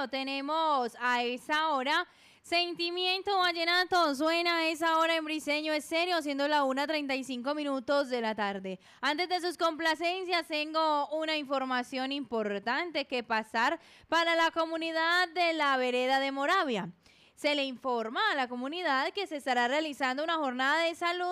Mateo, tenemos a esa hora Sentimiento Vallenato, suena a esa hora en Briseño Estéreo, siendo la 1:35 de la tarde. Antes de sus complacencias, tengo una información importante que pasar para la comunidad de la Vereda de Moravia. Se le informa a la comunidad que se estará realizando una jornada de salud